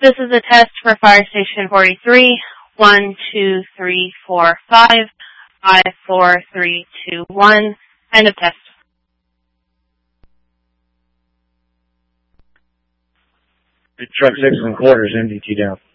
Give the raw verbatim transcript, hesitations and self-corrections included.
This is a test for Fire Station forty-three. One, two, three, four, five, five, four, three, two, one. End of test. Truck six and quarters, M D T down.